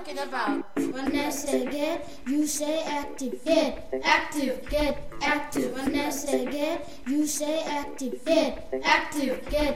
talking about? When I say get, you say active. Get active, get active. When I say get, you say active. Get active, get